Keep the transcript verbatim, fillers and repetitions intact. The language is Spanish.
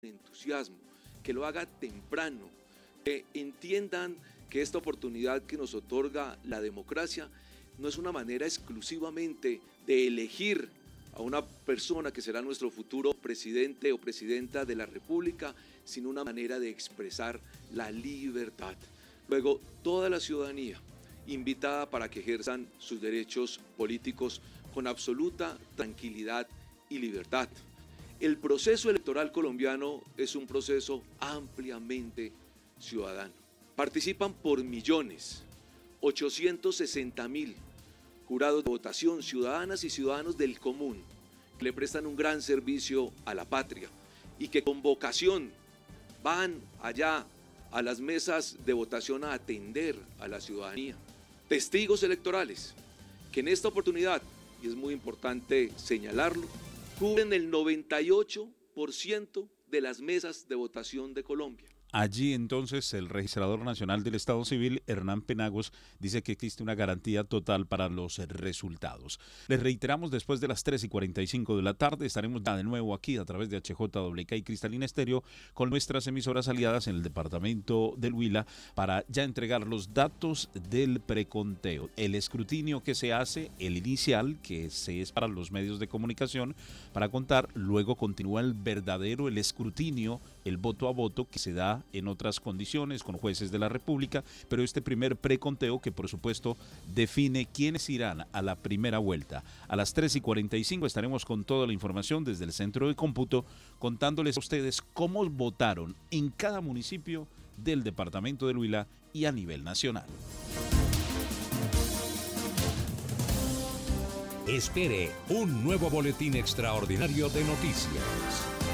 entusiasmo, que lo haga temprano, que entiendan que esta oportunidad que nos otorga la democracia no es una manera exclusivamente de elegir a una persona que será nuestro futuro presidente o presidenta de la República, sino una manera de expresar la libertad. Luego, toda la ciudadanía invitada para que ejerzan sus derechos políticos con absoluta tranquilidad y libertad. El proceso electoral colombiano es un proceso ampliamente ciudadano. Participan por millones, ochocientos sesenta mil jurados de votación, ciudadanas y ciudadanos del común, que le prestan un gran servicio a la patria y que con vocación van allá a las mesas de votación a atender a la ciudadanía. Testigos electorales, que en esta oportunidad, y es muy importante señalarlo, cubren el noventa y ocho por ciento de las mesas de votación de Colombia. Allí entonces el registrador nacional del Estado Civil, Hernán Penagos, dice que existe una garantía total para los resultados. Les reiteramos, después de las tres y cuarenta y cinco de la tarde estaremos ya de nuevo aquí a través de H J W K y Cristalina Estéreo con nuestras emisoras aliadas en el departamento del Huila para ya entregar los datos del preconteo. El escrutinio que se hace, el inicial, que se es para los medios de comunicación para contar, luego continúa el verdadero, el escrutinio, el voto a voto que se da en otras condiciones con jueces de la República, pero este primer preconteo que por supuesto define quiénes irán a la primera vuelta. A las tres y cuarenta y cinco estaremos con toda la información desde el centro de cómputo, contándoles a ustedes cómo votaron en cada municipio del departamento del Huila y a nivel nacional. Espere un nuevo boletín extraordinario de noticias.